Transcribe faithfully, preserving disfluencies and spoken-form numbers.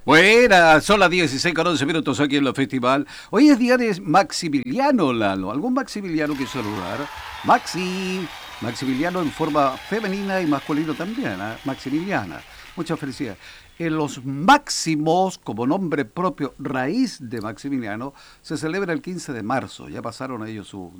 Buenas, son las dieciséis con once minutos aquí en el festival. Hoy es día de Maximiliano, Lalo. ¿Algún Maximiliano que saludar? Maxi. Maximiliano en forma femenina y masculino también, ¿eh? Maximiliana. Muchas felicidades. En los máximos, como nombre propio, raíz de Maximiliano, se celebra el quince de marzo. Ya pasaron ellos su